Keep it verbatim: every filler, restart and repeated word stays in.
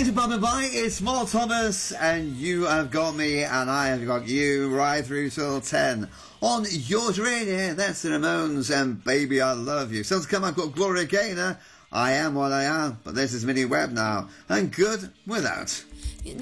into Bye Bye. It's Mark Thomas, and you have got me, and I have got you right through till ten on your radio. That's the Ramones, and Baby I Love You. Still to come, I've got Gloria Gaynor. I am what I am, but this is Minnie Webb now, and Good Without. You